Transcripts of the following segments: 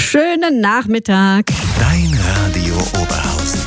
Schönen Nachmittag. Dein Radio Oberhausen.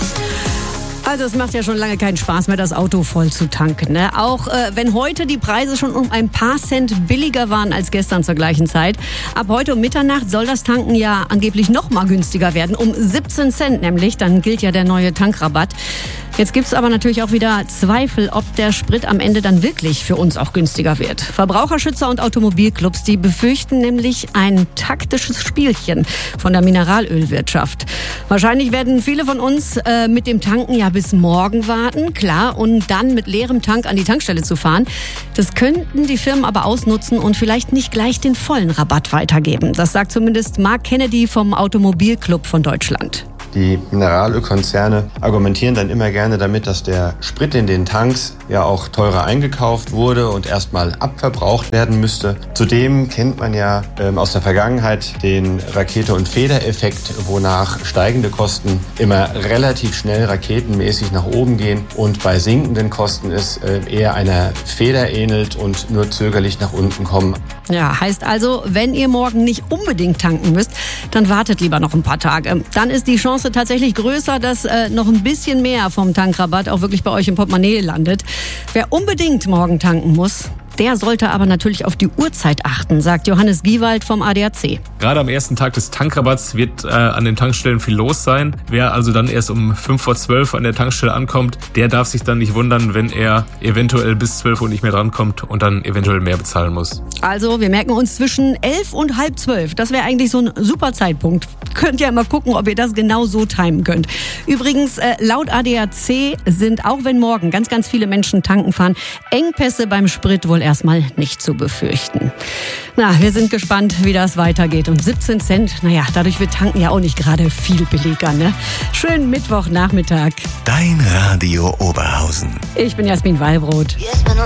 Also es macht ja schon lange keinen Spaß mehr, das Auto voll zu tanken, ne? Auch wenn heute die Preise schon um ein paar Cent billiger waren als gestern zur gleichen Zeit. Ab heute um Mitternacht soll das Tanken ja angeblich noch mal günstiger werden. Um 17 Cent nämlich, dann gilt ja der neue Tankrabatt. Jetzt gibt es aber natürlich auch wieder Zweifel, ob der Sprit am Ende dann wirklich für uns auch günstiger wird. Verbraucherschützer und Automobilclubs, die befürchten nämlich ein taktisches Spielchen von der Mineralölwirtschaft. Wahrscheinlich werden viele von uns mit dem Tanken ja bis morgen warten, klar, und dann mit leerem Tank an die Tankstelle zu fahren. Das könnten die Firmen aber ausnutzen und vielleicht nicht gleich den vollen Rabatt weitergeben. Das sagt zumindest Mark Kennedy vom Automobilclub von Deutschland. Die Mineralölkonzerne argumentieren dann immer gerne damit, dass der Sprit in den Tanks ja auch teurer eingekauft wurde und erstmal abverbraucht werden müsste. Zudem kennt man ja aus der Vergangenheit den Rakete- und Federeffekt, wonach steigende Kosten immer relativ schnell raketenmäßig nach oben gehen und bei sinkenden Kosten es eher einer Feder ähnelt und nur zögerlich nach unten kommen. Ja, heißt also, wenn ihr morgen nicht unbedingt tanken müsst, dann wartet lieber noch ein paar Tage. Dann ist die Chance tatsächlich größer, dass noch ein bisschen mehr vom Tankrabatt auch wirklich bei euch im Portemonnaie landet. Wer unbedingt morgen tanken muss, der sollte aber natürlich auf die Uhrzeit achten, sagt Johannes Giewald vom ADAC. Gerade am ersten Tag des Tankrabatts wird an den Tankstellen viel los sein. Wer also dann erst um 11:55 an der Tankstelle ankommt, der darf sich dann nicht wundern, wenn er eventuell bis 12 Uhr nicht mehr drankommt und dann eventuell mehr bezahlen muss. Also wir merken uns zwischen 11 und halb 12. Das wäre eigentlich so ein super Zeitpunkt. Könnt ihr mal gucken, ob ihr das genau so timen könnt. Übrigens, laut ADAC sind, auch wenn morgen ganz, ganz viele Menschen tanken fahren, Engpässe beim Sprit wohl erstmal nicht zu befürchten. Na, wir sind gespannt, wie das weitergeht. Und 17 Cent, naja, dadurch wird tanken ja auch nicht gerade viel billiger, ne? Schönen Mittwochnachmittag. Dein Radio Oberhausen. Ich bin Jasmin Wallbrot.